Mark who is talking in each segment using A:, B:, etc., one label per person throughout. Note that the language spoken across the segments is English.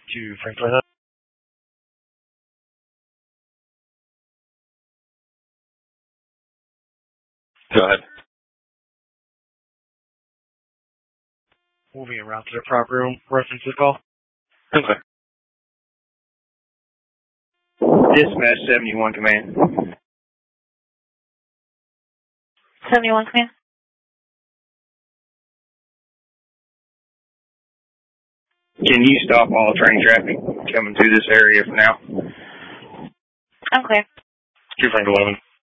A: To Franklin.
B: Go ahead.
A: Moving around to the prop room. Reference the call.
B: Okay.
C: Dispatch 71 command.
D: 71 command.
C: Can you stop all train traffic coming through this area for now?
D: I'm clear.
B: 2 Frank 11.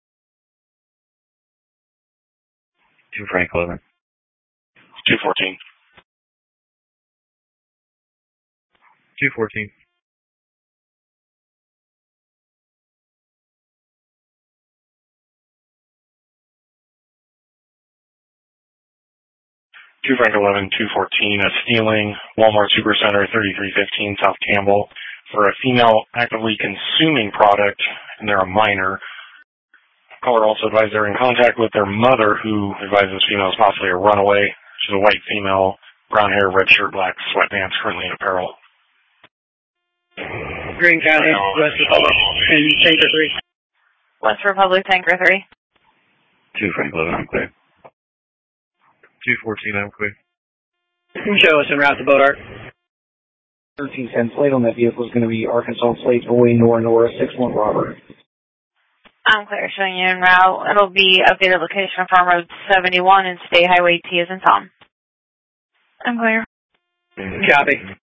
A: 2 Frank 11.
B: 214.
A: 214.
B: 2 Frank 11, 214, a stealing Walmart Supercenter 3315 South Campbell for a female actively consuming product, and they're a minor. Caller also advised they're in contact with their mother, who advises female is possibly a runaway. She's a white female, brown hair, red shirt, black sweatpants, currently in apparel.
C: Green County, West Republic, and Tanker 3.
D: West Republic, Tanker 3.
A: 2 Frank 11, I'm clear. 214, I'm clear.
C: Show us en route to Bodart.
E: 1310 plate on that vehicle is going to be Arkansas plate away Nora 61 Robert.
D: I'm clear, showing you en route. It'll be updated location from Road 71 and State Highway T as in Tom. I'm clear.
C: Copy.